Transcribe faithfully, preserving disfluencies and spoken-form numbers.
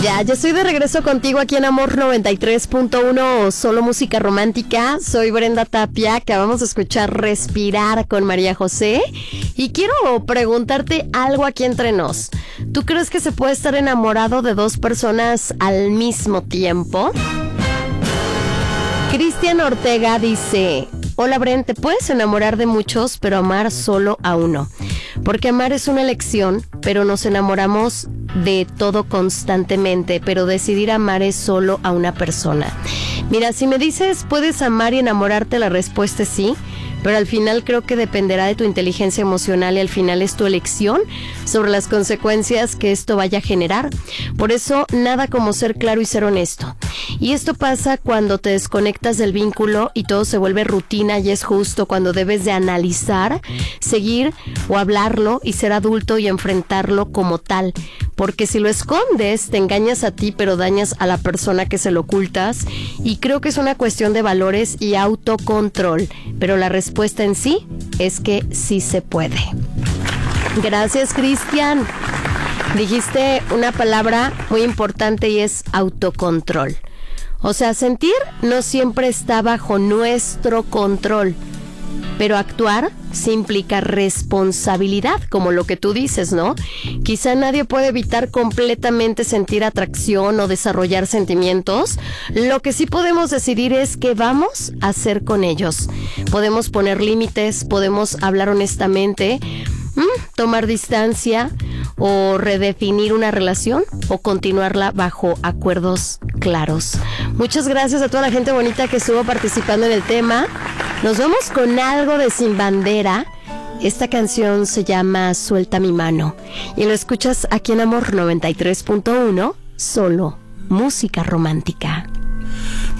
Ya, yo estoy de regreso contigo aquí en Amor noventa y tres punto uno, solo música romántica. Soy Brenda Tapia, acabamos de escuchar Respirar con María José. Y quiero preguntarte algo aquí entre nos. ¿Tú crees que se puede estar enamorado de dos personas al mismo tiempo? Cristian Ortega dice: hola Bren, te puedes enamorar de muchos, pero amar solo a uno. Porque amar es una elección, pero nos enamoramos de todo constantemente, pero decidir amar es solo a una persona. Mira, si me dices, ¿puedes amar y enamorarte? La respuesta es sí, pero al final creo que dependerá de tu inteligencia emocional y al final es tu elección sobre las consecuencias que esto vaya a generar. Por eso, nada como ser claro y ser honesto. Y esto pasa cuando te desconectas del vínculo y todo se vuelve rutina, y es justo cuando debes de analizar, seguir o hablarlo y ser adulto y enfrentarlo como tal. Porque si lo escondes, te engañas a ti, pero dañas a la persona que se lo ocultas. Y creo que es una cuestión de valores y autocontrol. Pero la respuesta en sí es que sí se puede. Gracias, Cristian. Dijiste una palabra muy importante y es autocontrol. O sea, sentir no siempre está bajo nuestro control, pero actuar sí implica responsabilidad, como lo que tú dices, ¿no? Quizá nadie puede evitar completamente sentir atracción o desarrollar sentimientos. Lo que sí podemos decidir es qué vamos a hacer con ellos. Podemos poner límites, podemos hablar honestamente, tomar distancia o redefinir una relación o continuarla bajo acuerdos claros. Muchas gracias a toda la gente bonita que estuvo participando en el tema. Nos vamos con algo de Sin Bandera. Esta canción se llama Suelta mi mano y lo escuchas aquí en Amor noventa y tres punto uno, solo música romántica.